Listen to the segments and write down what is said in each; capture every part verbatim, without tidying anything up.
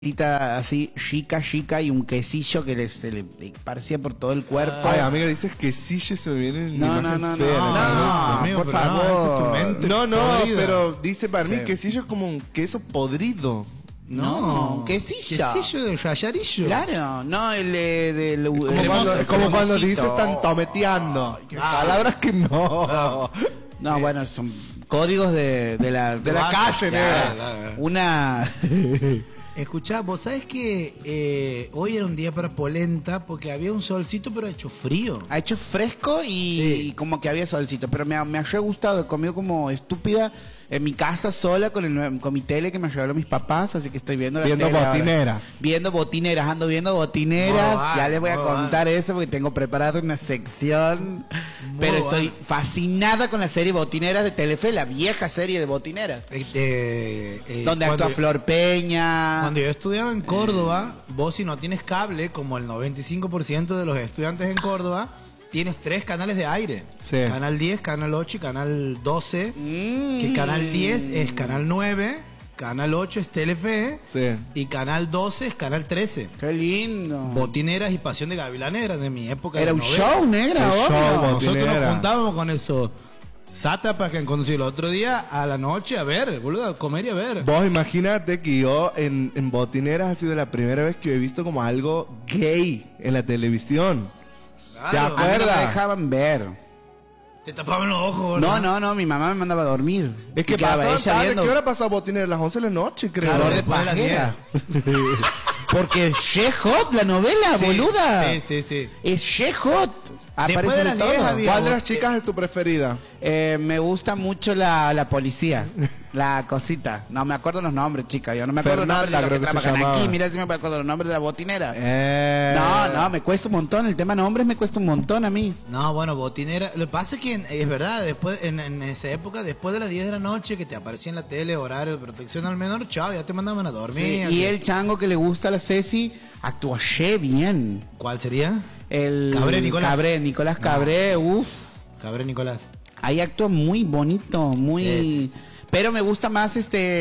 así chica chica y un quesillo que les, se le parecía por todo el cuerpo. Ay, amiga, dices quesillo y se me viene en no, imagen no, no, fea. no, No, no, amigo, por pero favor. no, esa es tu mente no, no, podrida. Pero dice para mí Sí. quesillo es como un queso podrido. No, No, un quesillo. Quesillo de rallarillo. Claro, no, el de... de- el- Como el- cuando, el como cuando cremosito. dices están tometeando. Palabras que no. No, bueno, son códigos de, de la... De la calle, Claro, negra. Una... Escuchá, vos sabés que eh, hoy era un día para polenta porque había un solcito pero ha hecho frío. Ha hecho fresco y, Sí. y como que había solcito, pero me, ha- me ha gustado, he comido como estúpida en mi casa sola con, el, con mi tele que me regalaron mis papás, así que estoy viendo la Viendo tele ahora. botineras. Viendo botineras, ando viendo botineras, Muy ya bueno, les voy a muy contar eso porque tengo preparado una sección, Muy pero estoy bueno. fascinada con la serie Botineras de Telefe, la vieja serie de botineras, Eh, eh, eh, donde cuando- actúa Flor Peña. Cuando yo estudiaba en Córdoba, vos si no tienes cable, como el noventa y cinco por ciento de los estudiantes en Córdoba, tienes tres canales de aire. Sí. Canal diez, Canal ocho y Canal doce. Mm. Que Canal diez es Canal nueve, Canal ocho es Telefe Sí. y Canal doce es Canal trece. Qué lindo. Botineras y Pasión de Gavilanes era de mi época. de Era un novela. show, negra, El obvio. show, Nosotros Botinera. nos juntábamos con esos sátrapas que han conocido el otro día a la noche a ver, boludo, a comer y a ver. Vos imagínate que yo en, en Botineras ha sido la primera vez que he visto como algo gay en la televisión. Claro. ¿Te A mí no me acuerdas? dejaban ver. Te tapaban los ojos, No, no, no, mi mamá me mandaba a dormir. Es que Y quedaba pasaba ella tarde. viendo ¿Qué hora pasaba Botineras? Las once de la noche, creo. calor de después de las pajera. Porque She Hot, la novela, Sí, boluda. Sí, sí, sí. Es She Hot. Aparece de de las todo. diez había- ¿Cuál de las chicas es tu preferida? Eh, me gusta mucho la, la policía, la cosita. No me acuerdo los nombres, chica. Yo no me acuerdo Fernanda, los nombres de creo los que que se trabajan aquí. llamaba. Mira si me acuerdo los nombres de la botinera. Eh... No, no, me cuesta un montón. El tema nombres me cuesta un montón a mí. No, bueno, botinera. Lo que pasa es que en- es verdad, después en, en esa época, después de las diez de la noche que te aparecía en la tele horario de protección al menor, chao, ya te mandaban a dormir. Sí, y el chango que le gusta a la Ceci actúa che bien. ¿Cuál sería? El Cabré, Nicolás. Cabré, Nicolás Cabré, uff. Cabré Nicolás. Ahí actúa muy bonito, muy... Sí, sí, Pero me gusta más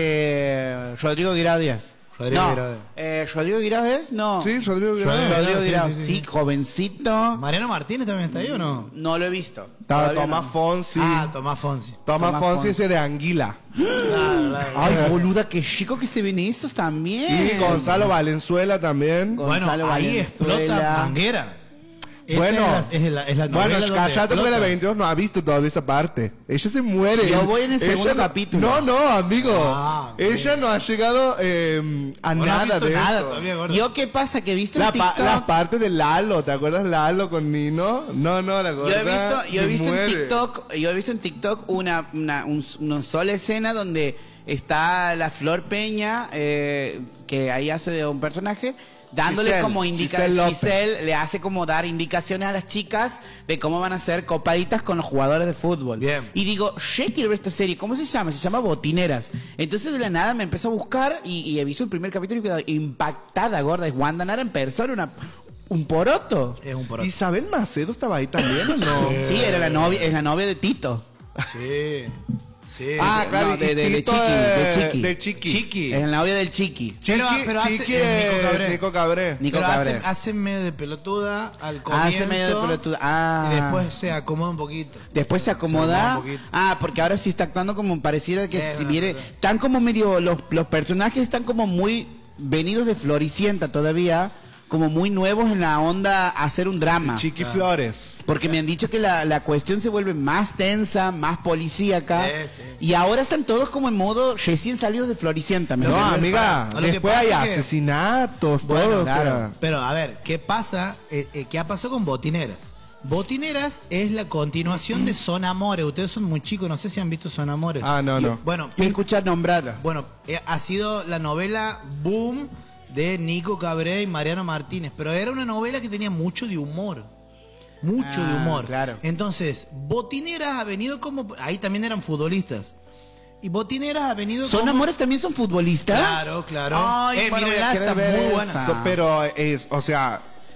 este... Rodrigo Guirao Díaz. Rodrigo no, Guirao Díaz. eh, ¿Rodrigo Guirao es? No. Sí, Rodrigo Guirao. Rodrigo Rodrigo sí, Guirao, sí, sí, sí, sí. jovencito. ¿Mariano Martínez también está ahí o no? No lo he visto. Estaba Todavía Tomás no. Fonsi. Ah, Tomás Fonsi. Tomás Tomás Fonsi Fonsi. ese de Anguila. Claro, claro. Ay, boluda, qué chico que se ven estos también. Y Gonzalo Valenzuela también. Gonzalo Bueno, ahí Valenzuela. explota Manguera. Esa Bueno, es la, es la, es la Bueno, novela donde cállate porque explota. la veintidós no ha visto todavía esa parte. Ella se muere. Yo voy en el Ella segundo no- capítulo. No, no, amigo. Ah, Ella no ha llegado eh, a Vos no has nada visto de nada eso. todavía, gordo. ¿Yo qué pasa? Que he visto La en pa- TikTok... las partes de Lalo, ¿te acuerdas Lalo con Nino? No, no, la Yo gorda he visto, yo he se visto en muere. TikTok, yo he visto en TikTok una, una, un- una sola escena donde está la Flor Peña, eh, que ahí hace de un personaje, dándole Giselle, como Giselle indicaciones, López. Giselle le hace como dar indicaciones a las chicas de cómo van a ser copaditas con los jugadores de fútbol. Bien. Y digo, che, quiero ver esta serie, ¿cómo se llama? Se llama Botineras. Entonces de la nada me empezó a buscar y, y he visto el primer capítulo y quedé impactada, gorda, es Wanda Nara en persona, una, un poroto. Es un poroto. ¿Isabel Macedo estaba ahí también o no? Sí, era la novia, es la novia de Tito. Sí. Sí. Ah, no, claro, de- y de- de Tito Chiqui, de Chiqui. De Chiqui. Chiqui. Es la novia del Chiqui. Chiqui, Pero- pero hace- Chiqui es es Nico Cabré. Nico Cabré. Nico Pero Cabré. hace, hace medio de pelotuda al comienzo. Hace medio de pelotuda. Ah. Y después se acomoda un poquito. Después se Se acomoda. acomoda un poquito. Ah, porque ahora sí está actuando como pareciera que Es si verdad, viene. verdad. Están como medio. Los, los personajes están como muy venidos de Floricienta todavía. Como muy nuevos en la onda a hacer un drama. Chiqui Flores. Porque me han dicho que la, la cuestión se vuelve más tensa, más policíaca. Sí, sí. Y ahora están todos como en modo recién salidos de Floricienta. ¿me No, entiendes? amiga, Lo que después pasa hay es que- asesinatos, Bueno, todo. o claro. sea. Pero a ver, ¿qué pasa? Eh, eh, ¿Qué ha pasado con Botineras? Botineras es la continuación de Son Amores. Ustedes son muy chicos, no sé si han visto Son Amores. Ah, no, Y- no. Bueno, Me escuchas nombrarla. bueno, eh, ha sido la novela boom de Nico Cabré y Mariano Martínez, pero era una novela que tenía mucho de humor. Mucho Ah, de humor. claro. Entonces, Botineras ha venido como... Ahí también eran futbolistas. Y Botineras ha venido ¿Son como... amores también son futbolistas? Claro, claro. Ay, Eh, bueno, mírala, voy a está querer ver muy buena. esa. So- pero es, o sea,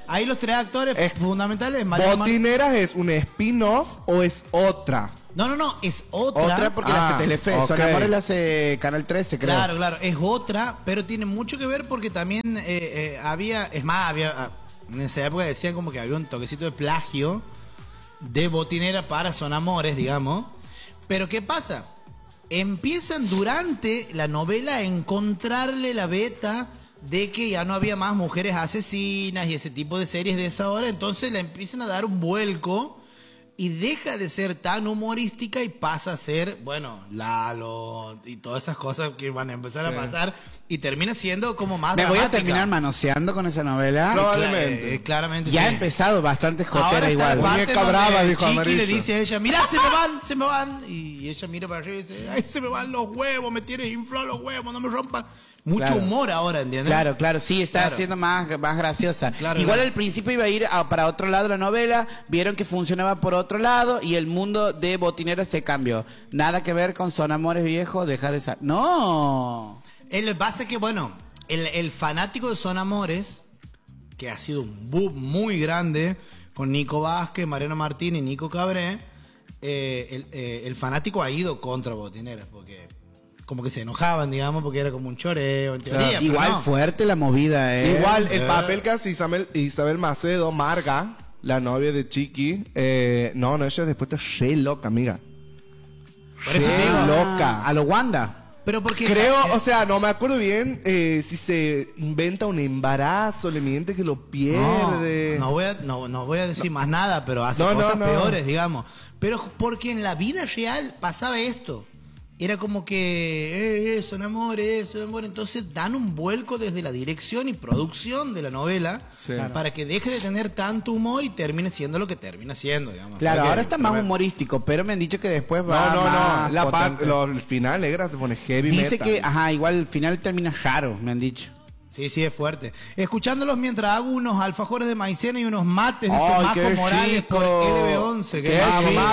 Ahí los tres actores Es- fundamentales. Mariano Mar- ¿Botineras es un spin-off o es otra? No, no, no, es otra. Otra porque la Ah, hace Telefe. ok. Son Amores la hace Canal trece, creo. Claro, claro, es otra, pero tiene mucho que ver porque también eh, eh, había, es más, había, ah, en esa época decían como que había un toquecito de plagio de Botinera para Son Amores, digamos. Pero ¿qué pasa? Empiezan durante la novela a encontrarle la beta de que ya no había más mujeres asesinas y ese tipo de series de esa hora, entonces le empiezan a dar un vuelco y deja de ser tan humorística y pasa a ser, bueno, Lalo y todas esas cosas que van a empezar Sí. a pasar y termina siendo como más Me voy a dramática. terminar manoseando con esa novela. No, Cla- Probablemente. eh, claramente Ya sí. ha empezado bastante Ahora jotera está igual. la parte Muñeca brava, donde dijo Chiqui Amarillo. le dice a ella, mirá, se me van, se me van. Y ella mira para arriba y dice, ay, se me van los huevos, me tienes inflado los huevos, no me rompan. Mucho Claro. humor ahora, ¿entiendes? Claro, claro, sí, está Claro. siendo más, más graciosa. Claro, Igual claro. al principio iba a ir a- para otro lado la novela, vieron que funcionaba por otro lado y el mundo de Botinera se cambió. Nada que ver con Son Amores Viejos, deja de ser. ¡No! El base que, bueno, el, el fanático de Son Amores, que ha sido un boom muy grande, con Nico Vázquez, Mariano Martín y Nico Cabré, eh, el, eh, el fanático ha ido contra Botineras, porque como que se enojaban, digamos, porque era como un choreo, en teoría. pero Igual no. fuerte la movida, ¿eh? Igual, el Eh. papel que hace Isabel, Isabel Macedo, Marga, la novia de Chiqui, eh, no, no, ella después está re loca, amiga. Por eso Re digo, loca. A lo Wanda. pero porque Creo, eh, o sea, no me acuerdo bien eh, si se inventa un embarazo, le miente que lo pierde. No, no voy a, no, no voy a decir más nada, pero hace No, no, cosas no. peores, digamos. Pero porque en la vida real pasaba esto. Era como que, eh, eh, son amores, son amores. Entonces dan un vuelco desde la dirección y producción de la novela Sí. para que deje de tener tanto humor y termine siendo lo que termina siendo, digamos. Claro, Porque- ahora está más tremendo. humorístico, pero me han dicho que después va No, no, más no. La potente. parte, lo- el final negra se pone heavy Dice metal. que, ajá, igual el final termina raro, me han dicho. Sí, sí, es fuerte. Escuchándolos mientras hago unos alfajores de maicena y unos mates, dice ¡Ay, Majo qué Morales chico! por L B once. ¡Qué lindo. chico!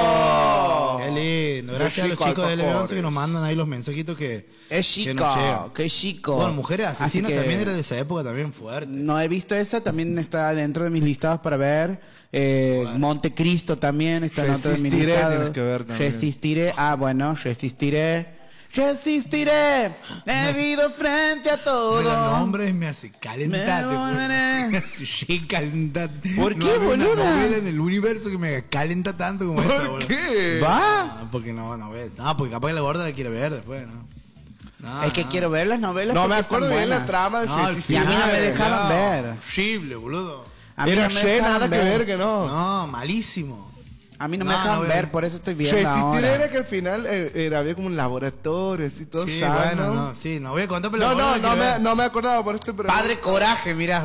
Majo! Qué lindo. Gracias Qué a los chico, chicos de L B once que alfajores. nos mandan ahí los mensajitos que. Es que chico, nos llegan. qué chico. Bueno, Mujeres Así Asesinas que también era de esa época, también fuerte. No he visto esa, también está dentro de mis listados para ver. Eh, Bueno. Montecristo también está dentro de mis Resistiré, listados. tienes que ver también. Resistiré, ah, bueno, resistiré. Resistiré, he vivido frente a todo. Los nombres me hace calentar. Me volveré. Me hace calentar. ¿Por No qué, había una boluda? novela en el universo que me calenta tanto como esta, boludo. ¿Qué? ¿Va? No, porque no, no ves. No, porque capaz que la gorda la quiere ver después, ¿no? No, Es que no. quiero ver las novelas. No me porque están acuerdo bien la buenas. trama de No, al Resistiré. Y a mí no me final, dejaban no. ver. Horrible, boludo. A mí Era no me re dejaban nada que ver que no. No, malísimo. A mí no, No, me dejaban no veo. ver, por eso estoy viendo Resistiré ahora. era que al final eh, era, había como un laboratorio así todo Sí, sano. bueno, no, sí, no voy a contar, pero No, la gorda no, la no quiere me, ver. no me acordaba por este pero Padre Coraje, mira.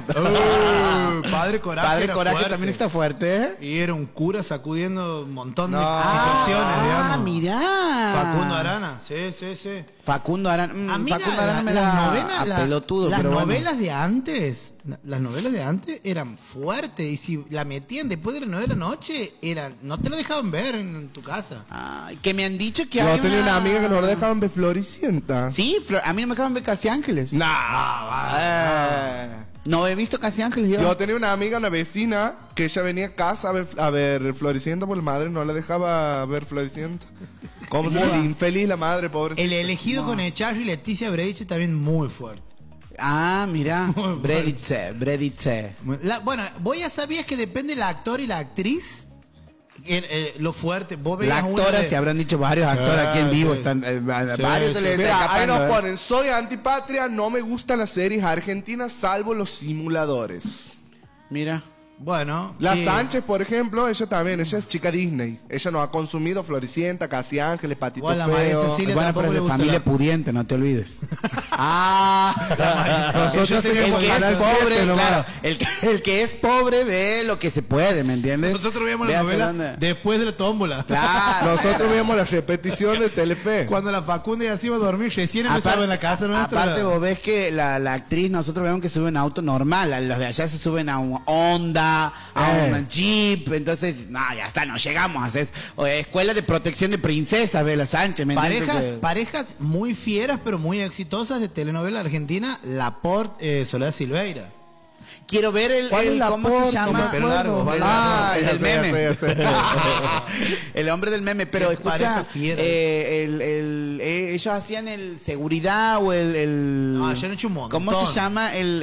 Uh, Padre Coraje. Padre era Coraje fuerte. también está fuerte, ¿eh? Y era un cura sacudiendo un montón de No. situaciones, Ah, digamos. mirá. Facundo Arana, sí, sí, sí. Facundo Arana. mm, A mí Facundo la- Arana la- me las da novelas, a la- pelotudo, las pero bueno. novelas de antes, la- las novelas de antes eran fuertes y si la metían después de las nueve de la noche, eran, no te lo dejaban ver en, en tu casa. Ay, que me han dicho que Yo hay tenía una amiga que nos lo dejaban ver Floricienta. Sí, Flor- a mí no me dejaban ver Casi Ángeles. Nah, eh. No he visto Casi Ángeles yo. Yo tenía una amiga, una vecina, que ella venía a casa a ver, a ver Floricienta porque la madre no la dejaba ver Floricienta. ¿Cómo se llama? Infeliz la madre, pobre. El elegido con Echarri y Leticia Brediche también muy fuerte. Ah, mira. Muy Bredice, Bredice. La- bueno, vos ya sabías que depende del actor y la actriz. el- el- lo fuerte. Vos La veías una actora, de- se habrán dicho varios actores aquí en vivo. sí. Están, eh, Sí, varios sí. se les está Mira, ahí escapando, nos ¿eh? ponen, soy antipatria, no me gustan las series argentinas salvo los simuladores. Mira. Bueno. La sí. Sánchez, por ejemplo, ella también, ella es chica Disney. Ella no ha consumido Floricienta, Casi Ángeles, Patito Igual la María Feo. Cecilia Bueno, tampoco pero es le de gusta familia la- pudiente, no te olvides. ah, Nosotros el teníamos que es Canal pobre, siete nomás. claro, el, que- el que es pobre ve lo que se puede, ¿me entiendes? Nosotros veíamos la Véase novela dónde- después de la tómbola. Claro. Nosotros vemos la repetición de Telefe. Cuando la Facunda ya se iba a dormir, recién empezaba en la casa nuestra. aparte vos ves que la, la actriz, nosotros vemos que sube en auto normal, a los de allá se suben a un Honda, a Eh. un Jeep, entonces, no, ya está, no llegamos a hacer o, eh, escuela de protección de princesas, Vela Sánchez, ¿me entiendes? Parejas, Entonces, parejas muy fieras, pero muy exitosas de telenovela argentina, Laporte, eh, Soledad Silveira. Quiero ver el, ¿Cuál el- es la ¿cómo porno? se llama? Me Pero largo, acuerdo. va Ah, el ya del sé, ya meme. sé, ya sé. El hombre del meme, pero Qué escucha, pareja fiera. eh, el, el- eh, ellos hacían el seguridad o el, el No, yo han hecho un montón. ¿cómo se llama? El,